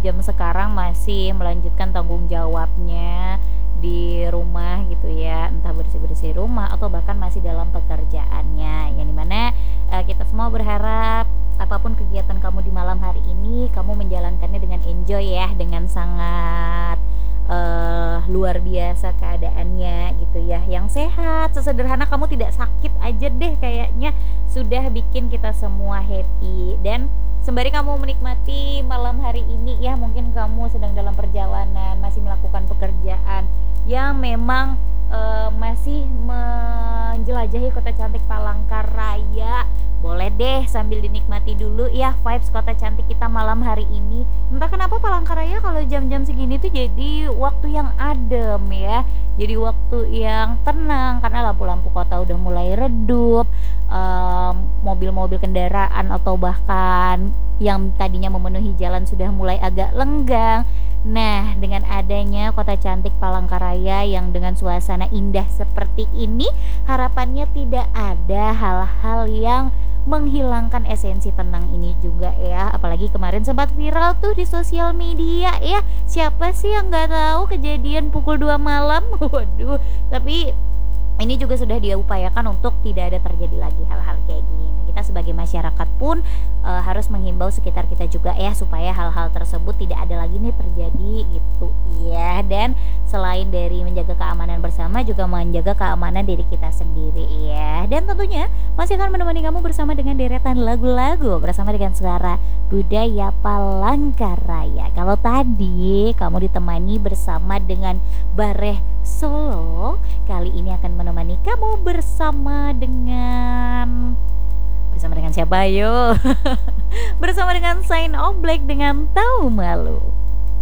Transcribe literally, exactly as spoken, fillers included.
jam sekarang masih melanjutkan tanggung jawabnya di rumah gitu ya, entah bersih-bersih rumah atau bahkan masih dalam pekerjaannya, yang dimana uh, kita semua berharap apapun kegiatan kamu di malam hari ini, kamu menjalankannya dengan enjoy ya, dengan sangat uh, luar biasa keadaannya gitu ya, yang sehat, sesederhana kamu tidak sakit aja deh kayaknya sudah bikin kita semua happy. Dan sembari kamu menikmati malam hari ini ya, mungkin kamu sedang dalam perjalanan, masih melakukan pekerjaan yang memang uh, masih menjelajahi kota cantik Palangkaraya, boleh deh sambil dinikmati dulu ya vibes kota cantik kita malam hari ini. Entah kenapa Palangkaraya kalau jam-jam segini tuh jadi waktu yang adem ya, jadi waktu yang tenang karena lampu-lampu kota udah mulai redup, um, mobil-mobil kendaraan atau bahkan yang tadinya memenuhi jalan sudah mulai agak lenggang. Nah, dengan adanya kota cantik Palangkaraya yang dengan suasana indah seperti ini, harapannya tidak ada hal-hal yang menghilangkan esensi tenang ini juga ya. Apalagi kemarin sempat viral tuh di sosial media ya, siapa sih yang nggak tahu kejadian pukul dua malam. Waduh, tapi ini juga sudah diupayakan untuk tidak ada terjadi lagi hal-hal kayak gini. Nah, kita sebagai masyarakat pun e, harus menghimbau sekitar kita juga ya, supaya hal-hal tersebut tidak ada lagi nih terjadi gitu ya. Dan selain dari menjaga keamanan bersama, juga menjaga keamanan diri kita sendiri ya. Dan tentunya masih akan menemani kamu bersama dengan deretan lagu-lagu bersama dengan suara budaya Palangkaraya. Kalau tadi kamu ditemani bersama dengan Bareh Solo, kali ini akan menemani kamu bersama dengan bersama dengan siapa yo? Bersama dengan Shine of Black dengan Tahu Malu.